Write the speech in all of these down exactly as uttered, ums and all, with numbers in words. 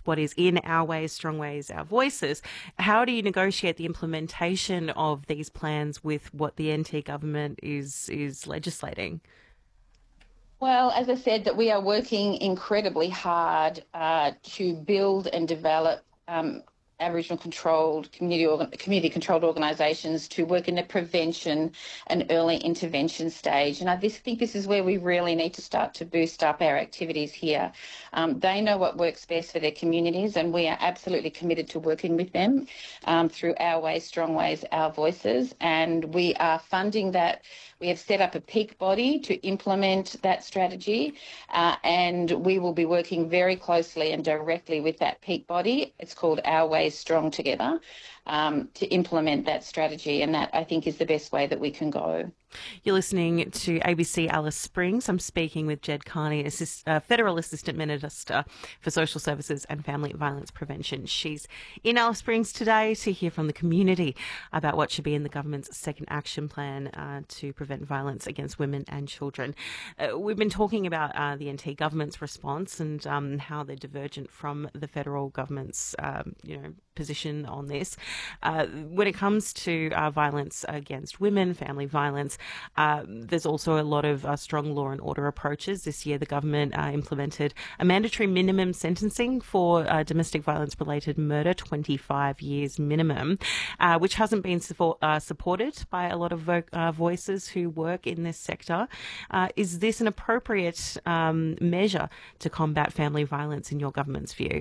what is in Our Ways, Strong Ways, Our Voices. How do you negotiate the implementation of these plans with what the N T government is is legislating? Well, as I said, that we are working incredibly hard uh, to build and develop um, Aboriginal controlled community organ- community controlled organisations to work in the prevention and early intervention stage. And I just think this is where we really need to start to boost up our activities here. Um, they know what works best for their communities, and we are absolutely committed to working with them um, through Our Ways, Strong Ways, Our Voices. And we are funding that. We have set up a peak body to implement that strategy, uh, and we will be working very closely and directly with that peak body. It's called Our Ways Strong Together, um, to implement that strategy, and that I think is the best way that we can go. You're listening to A B C Alice Springs. I'm speaking with Ged Kearney, Assist, uh, Federal Assistant Minister for Social Services and Family Violence Prevention. She's in Alice Springs today to hear from the community about what should be in the government's second action plan uh, to prevent violence against women and children. Uh, we've been talking about uh, the N T government's response and um, how they're divergent from the federal government's um, you know, position on this. Uh, when it comes to uh, violence against women, family violence, uh, there's also a lot of uh, strong law and order approaches. This year, the government uh, implemented a mandatory minimum sentencing for uh, domestic violence-related murder, twenty-five years minimum, uh, which hasn't been support, uh, supported by a lot of vo- uh, voices who work in this sector. Uh, is this an appropriate um, measure to combat family violence in your government's view?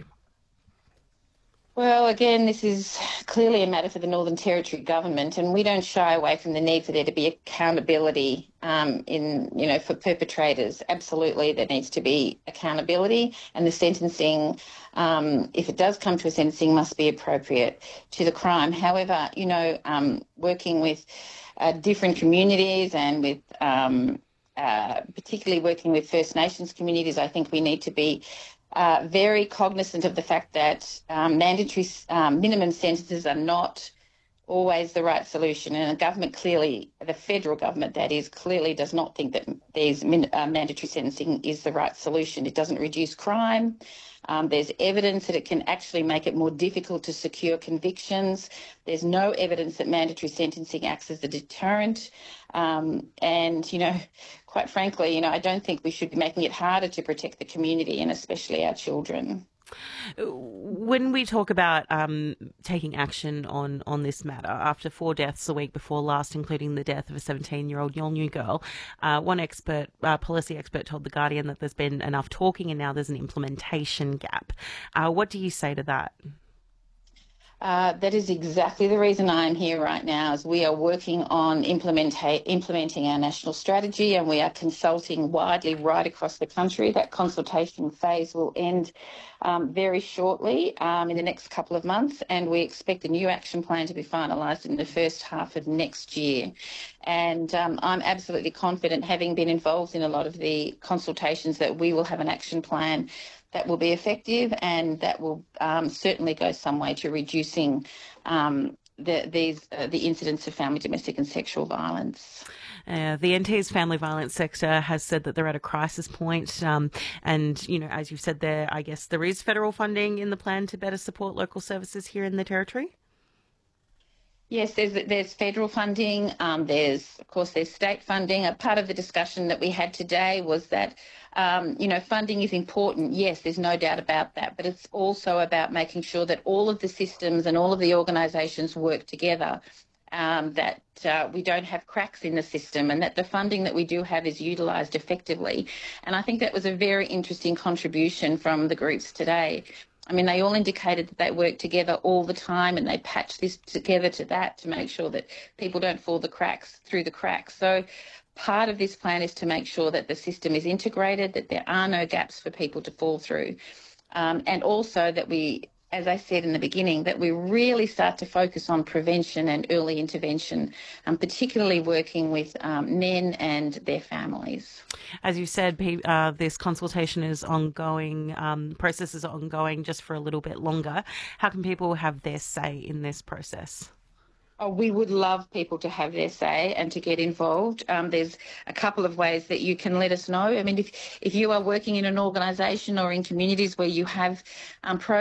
Well, again, this is clearly a matter for the Northern Territory government, and we don't shy away from the need for there to be accountability um, in, you know, for perpetrators. Absolutely, there needs to be accountability, and the sentencing, um, if it does come to a sentencing, must be appropriate to the crime. However, you know, um, working with uh, different communities and with um, uh, particularly working with First Nations communities, I think we need to be Uh, very cognizant of the fact that um, mandatory um, minimum sentences are not always the right solution, and the government clearly, the federal government that is, clearly does not think that these min- uh, mandatory sentencing is the right solution. It doesn't reduce crime. Um, there's evidence that it can actually make it more difficult to secure convictions. There's no evidence that mandatory sentencing acts as a deterrent. Um, and, you know, quite frankly, you know, I don't think we should be making it harder to protect the community and especially our children. When we talk about um, taking action on, on this matter, after four deaths a week before last, including the death of a seventeen-year-old Yolngu girl, uh, one expert, uh, policy expert told The Guardian that there's been enough talking and now there's an implementation gap. Uh, what do you say to that? Uh, that is exactly the reason I'm here right now, is we are working on implementa- implementing our national strategy, and we are consulting widely right across the country. That consultation phase will end um, very shortly, um, in the next couple of months, and we expect a new action plan to be finalised in the first half of next year. And um, I'm absolutely confident, having been involved in a lot of the consultations, that we will have an action plan that will be effective and that will um, certainly go some way to reducing um, the, these uh, the incidents of family, domestic and sexual violence. Uh, the N T's family violence sector has said that they're at a crisis point, um, and, you know, as you've said there, I guess there is federal funding in the plan to better support local services here in the Territory? Yes, there's there's federal funding. Um, there's, of course, there's state funding. A part of the discussion that we had today was that, um, you know, funding is important. Yes, there's no doubt about that. But it's also about making sure that all of the systems and all of the organisations work together, um, that uh, we don't have cracks in the system, and that the funding that we do have is utilised effectively. And I think that was a very interesting contribution from the groups today. I mean, they all indicated that they work together all the time, and they patch this together to that to make sure that people don't fall the cracks through the cracks. So part of this plan is to make sure that the system is integrated, that there are no gaps for people to fall through, um, and also that we, as I said in the beginning, that we really start to focus on prevention and early intervention, um, particularly working with um, men and their families. As you said, uh, this consultation is ongoing, um, process is ongoing just for a little bit longer. How can people have their say in this process? Oh, we would love people to have their say and to get involved. Um, there's a couple of ways that you can let us know. I mean, if, if you are working in an organisation or in communities where you have um, pro